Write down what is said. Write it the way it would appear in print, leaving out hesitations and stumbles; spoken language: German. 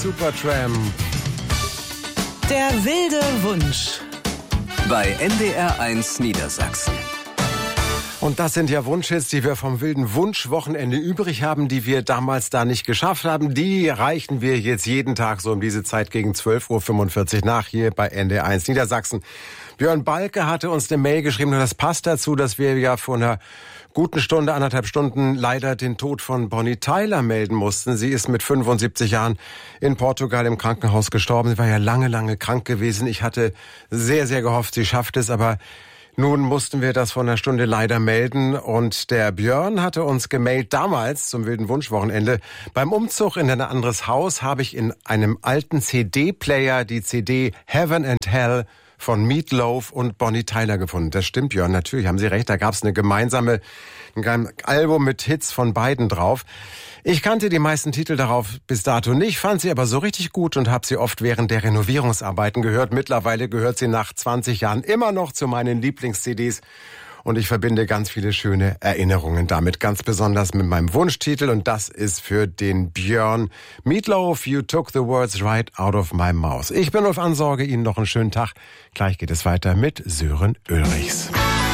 Supertramp. Der wilde Wunsch. Bei NDR1 Niedersachsen. Und das sind ja Wunschhits, die wir vom wilden Wunschwochenende übrig haben, die wir damals da nicht geschafft haben. Die reichen wir jetzt jeden Tag so um diese Zeit gegen 12.45 Uhr nach hier bei NDR1 Niedersachsen. Björn Balke hatte uns eine Mail geschrieben und das passt dazu, dass wir ja vor einer guten Stunde, 1,5 Stunden leider den Tod von Bonnie Tyler melden mussten. Sie ist mit 75 Jahren in Portugal im Krankenhaus gestorben. Sie war ja lange krank gewesen. Ich hatte sehr, sehr gehofft, sie schafft es, aber nun mussten wir das vor einer Stunde leider melden und der Björn hatte uns gemailt damals zum wilden Wunschwochenende. Beim Umzug in ein anderes Haus habe ich in einem alten CD-Player die CD Heaven and Hell von Meat Loaf und Bonnie Tyler gefunden. Das stimmt, Björn, natürlich haben Sie recht. Da gab es ein gemeinsames Album mit Hits von beiden drauf. Ich kannte die meisten Titel darauf bis dato nicht, fand sie aber so richtig gut und habe sie oft während der Renovierungsarbeiten gehört. Mittlerweile gehört sie nach 20 Jahren immer noch zu meinen Lieblings-CDs. Und ich verbinde ganz viele schöne Erinnerungen damit, ganz besonders mit meinem Wunschtitel. Und das ist für den Björn Meat Loaf, You Took the Words Right Out of My Mouth. Ich bin Ulf Ansorge, Ihnen noch einen schönen Tag. Gleich geht es weiter mit Sören Ulrichs.